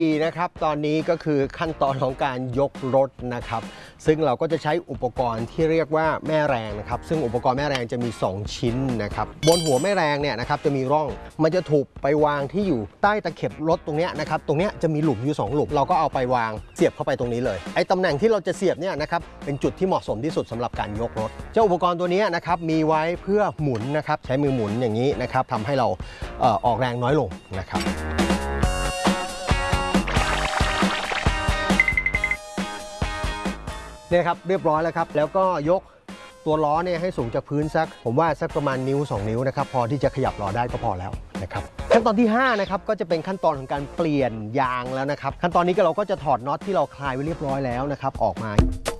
นะครับตอนนี้ก็คือขั้นตอนของการยกรถนะครับซึ่งเราก็จะใช้อุปกรณ์ที่เรียกว่าแม่แรงนะครับซึ่งอุปกรณ์แม่แรงจะมี2ชิ้นนะครับบนหัวแม่แรงเนี่ยนะครับจะมีร่องมันจะถูกไปวางที่อยู่ใต้ตะเข็บรถตรงนี้นะครับตรงนี้จะมีหลุมอยู่2หลุมเราก็เอาไปวางเสียบเข้าไปตรงนี้เลยไอ้ตำแหน่งที่เราจะเสียบเนี่ยนะครับเป็นจุดที่เหมาะสมที่สุดสำหรับการยกรถเจ้าอุปกรณ์ตัวนี้นะครับมีไว้เพื่อหมุนนะครับใช้มือหมุนอย่างนี้นะครับทำให้เราออกแรงน้อยลงนะครับเนี่ยครับเรียบร้อยแล้วครับแล้วก็ยกตัวล้อเนี่ยให้สูงจากพื้นผมว่าสักประมาณนิ้ว2นิ้วนะครับพอที่จะขยับล้อได้ก็พอแล้วนะครับขั้นตอนที่5นะครับก็จะเป็นขั้นตอนของการเปลี่ยนยางแล้วนะครับขั้นตอนนี้เราก็จะถอดน็อตที่เราคลายไว้เรียบร้อยแล้วนะครับออกมา